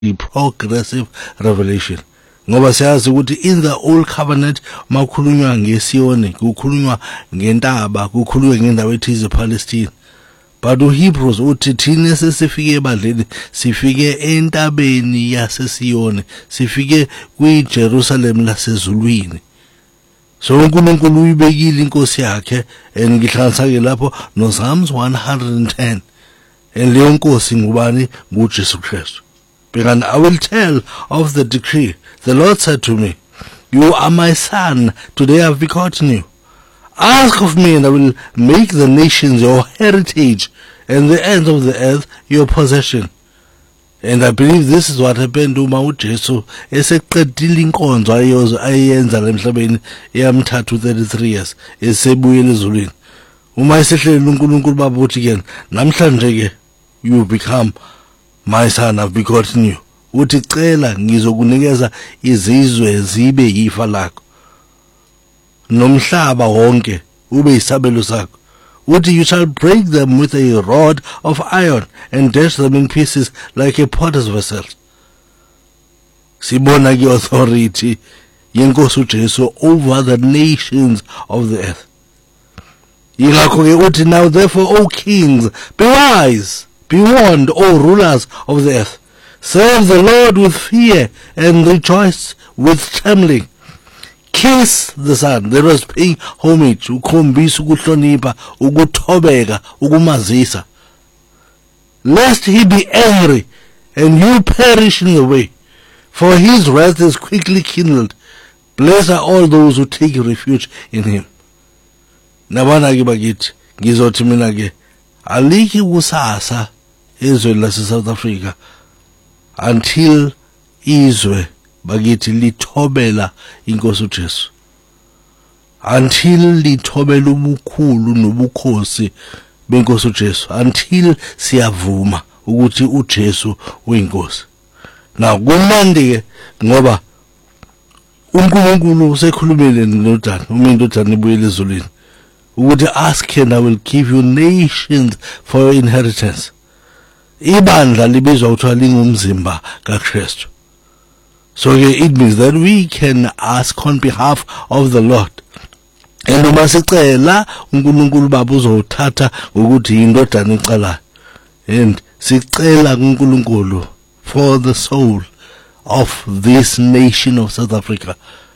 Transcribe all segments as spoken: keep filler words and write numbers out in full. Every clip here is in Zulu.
progressive revelation. Ngoba siyazi ukuthi in the old covenant makhulunywa ngeSiyoni, kukhulunywa ngentaba, kukhulunywa ngendawo ethize ePalestine. But uHebrews uthi thina sesifike ebandleni sifike entabeni yaseSiyoni, sifike kwiJerusalem lasezulwini. So uNkulunkulu uyibekile inkosi yakhe engihlanganisa ke lapho no Psalms one hundred ten. And leyo nkosi ngubani? nguJesu Kristu. And I will tell of the decree. The Lord said to me, you are my son, today I have begotten you. Ask of me and I will make the nations your heritage and the ends of the earth your possession. And I believe this is what happened to uJesu eseqedile inkonzo ayenza emhlabeni yamthathu thirty-three years esebuyela ezulwini. Uma esehlele uNkulunkulu baba uthi ke namhlanje ke you become my son, I've begotten you. Uthi cela ngizokunikeza izizwe zibe yifa lakho. Nomhlaba wonke ube isabelo sakho. Uthi you shall break them with a rod of iron and dash them in pieces like a potter's vessel. Sibona ki authority yenkosi uJesu over the nations of the earth. Yingakho ke uthi now therefore, O kings, be wise, be warned, O rulers of the earth. Serve the Lord with fear and rejoice with trembling. Kiss the Son. There was paying homage, ukhombisa ukuhlonipha, ukuthobeka, ukumazisa. Lest he be angry and you perish in the way, for his wrath is quickly kindled. Blessed are all those who take refuge in him. Nabana ke bakithi, ngizothi mina ke aliki kusasa ezweni lase South Africa until izwe bakithi lithobela inkosi uJesu, until lithobela ubukhulu nobukhosi benkosi uJesu, until siyavuma ukuthi uJesu uyinkosi. Now kumnandi ke ngoba uNkulunkulu usekhulumile noDani, umuntu uDani ibuyele ezulwini ukuthi ask and I will give you nations for your inheritance. Ibandla libizwa ukuthi lingumzimba kaKristu. So it means that we can ask on behalf of the Lord. And uma sicela uNkulunkulu baba uzothatha ukuthi indodana iqala. And sicela uNkulunkulu for the soul of this nation of South Africa.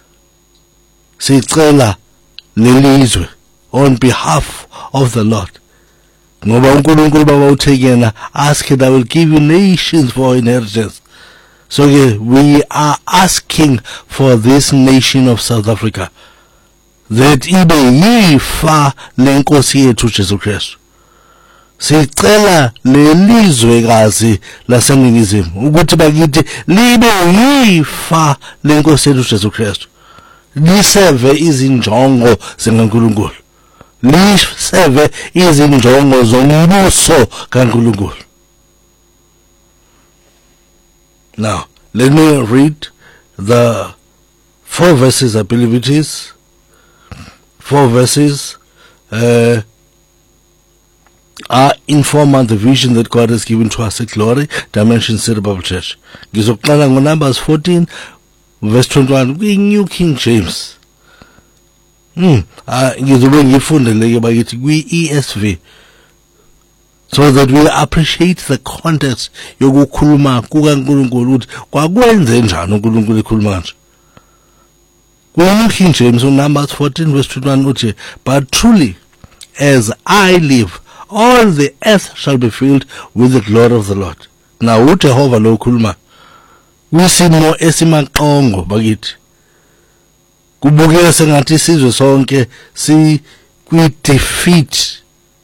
Sicela lelizwe on behalf of the Lord. Ngoba uNkulunkulu baba uthe yena, ask and I will give you nations for inheritance. So yeah, we are asking for this nation of South Africa that ibe yifa lenkosi yethu Jesu Kristu. Sicela lelizwekazi laseningizimu ukuthi bakithi libe yifa lenkosi yethu Jesu Kristu. Liseve izinjongo zikaNkulunkulu. Liseve izinjongo zombuso kaNkulunkulu. Now, let me read the four verses, I believe it is. Four verses uh, are inform on the vision that God has given to us at Glory Dimension City Bible Church. Gizoqala ngo Numbers fourteen, verse twenty-one, New King James. Hmm. Ngizobe ngifundele ke bakithi kwi-E S V. So that we appreciate the context yokukhuluma kukaNkulunkulu ukuthi kwakwenze njani uNkulunkulu ekhuluma kanje. Kwi-New King James Numbers fourteen verse twenty-one uthi, but truly as I live, all the earth shall be filled with the glory of the Lord. Now uJehova lo ukhuluma kwisimo esimaqongo bakithi. Kubukeka sengathi isizwe sonke si kwi-defeat.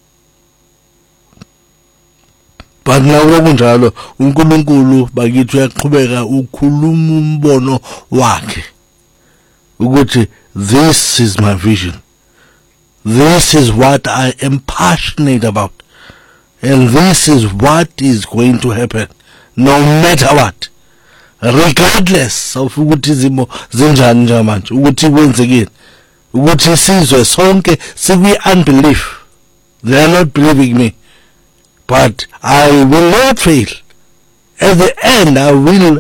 But nawo kunjalo uNkulunkulu bakithi uyaqhubeka ukhuluma umbono wakhe ukuthi this is my vision, this is what I am passionate about, and this is what is going to happen no matter what, regardless of ukuthi izimo zinjani njengamanje, ukuthi kwenzekeni, ukuthi isizwe sonke sikwi unbelief. They are not believing me, but I will not fail at the end I will